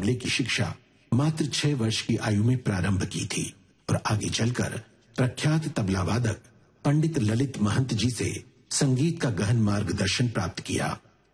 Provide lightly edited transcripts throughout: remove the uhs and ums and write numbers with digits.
तबले की शिक्षा मात्र 6 वर्ष की आयु में प्रारंभ की थी और आगे चलकर प्रख्यात तबला वादक पंडित ललित महंत जी से संगीत का गहन मार्गदर्शन प्राप्त किया।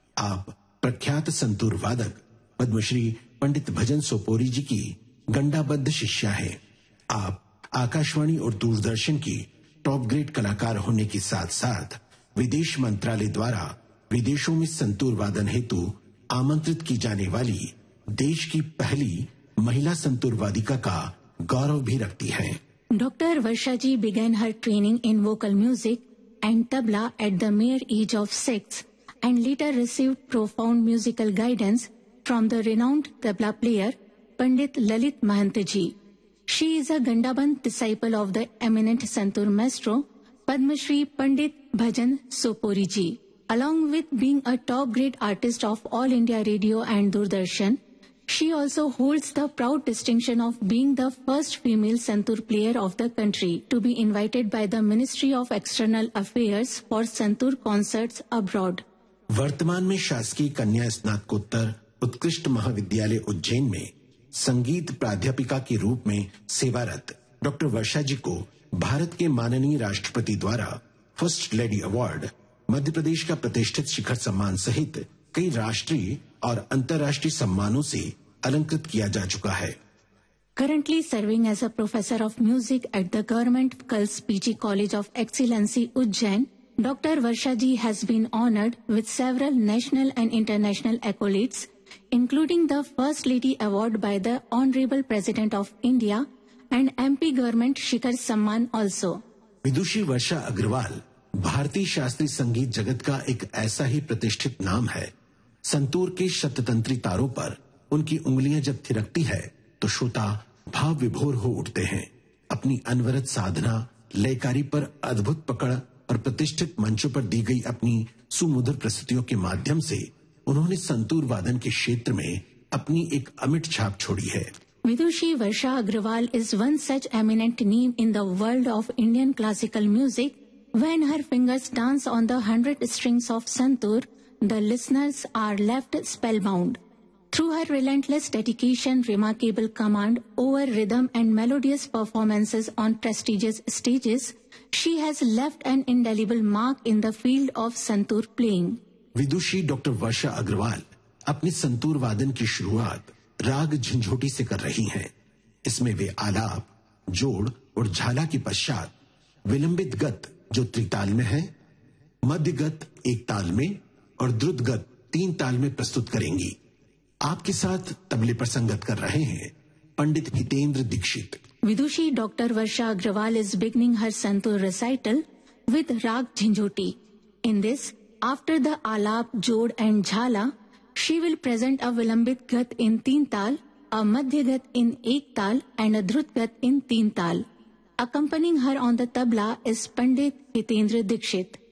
आप प्रख्यात संतूर वादक पद्मश्री पंडित भजन सोपोरी जी की गंडाबद्ध शिष्या हैं। आप आकाशवाणी और दूरदर्शन की टॉप ग्रेड कलाकार होने के साथ साथ विदेश मंत्रालय द्वारा विदेशों में संतूर वादन हेतु आमंत्रित की जाने वाली देश की पहली महिला संतूर वादिका का गौरव भी रखती हैं। Dr. Varsha ji began her training in vocal music and tabla at the mere age of 6 and later received profound musical guidance from the renowned tabla player Pandit Lalit Mahant ji. She is a Gandaband disciple of the eminent Santur maestro Padma Shri Pandit Bhajan Sopori ji. Along with being a top grade artist of All India Radio and Doordarshan, she also holds the proud distinction of being the first female santur player of the country to be invited by the Ministry of External Affairs for santur concerts abroad. वर्तमान में शासकीय कन्या स्नातकोत्तर उत्कृष्ट महाविद्यालय उज्जैन में संगीत प्राध्यापिका के रूप में सेवारत डॉक्टर वर्षा जी को भारत के माननीय राष्ट्रपति द्वारा first lady award, Madhya Pradesh का प्रतिष्ठित शिखर सम्मान सहित कई राष्ट्रीय और अंतर्राष्ट्रीय सम्मानों से अलंकृत किया जा चुका है। Currently serving as a professor of music at the Government Girls PG College of Excellency Ujjain, Dr. Varsha ji has been honored with several national and international accolades, including the First Lady Award by the Honorable President of India and MP Government Shikhar Samman also. विदुषी वर्षा अग्रवाल भारतीय शास्त्रीय संगीत जगत का एक ऐसा ही प्रतिष्ठित नाम है। संतूर के शततंत्री तारों पर उनकी उंगलियां जब थिरकती है तो श्रोता भाव विभोर हो उठते हैं। अपनी अनवरत साधना, लयकारी पर अद्भुत पकड़ और प्रतिष्ठित मंचों पर दी गई अपनी सुमधुर प्रस्तुतियों के माध्यम से उन्होंने संतूर वादन के क्षेत्र में अपनी एक अमिट छाप छोड़ी है। Vidushi Varsha Agrawal is one such eminent name in the world of Indian classical music. When her fingers dance on the 100 strings of santur, the listeners are left spellbound. Through her relentless dedication, remarkable command over rhythm and melodious performances on prestigious stages, she has left an indelible mark in the field of santur playing. Vidushi doctor वर्षा अग्रवाल अपनी संतूर वादन की शुरुआत राग झंझोटी से कर रही हैं। इसमें वे आलाप, जोड़ और झाला के पश्चात विलंबित गत जो त्रिताल में है, मध्य गत एक ताल में और द्रुत गत 3 ताल में प्रस्तुत करेंगी। आपके साथ तबले पर संगत कर रहे हैं पंडित Hitendra Dixit. Vidushi Dr. Varsha Agrawal is beginning her santur recital with Rag Jhinjhoti. In this, after the alap, jod and jhala, she will present a vilambit gat in 3 tal, a madhya gat in 1 tal and a drut gat in 3 tal. Accompanying her on the tabla is Pandit Hitendra Dikshit.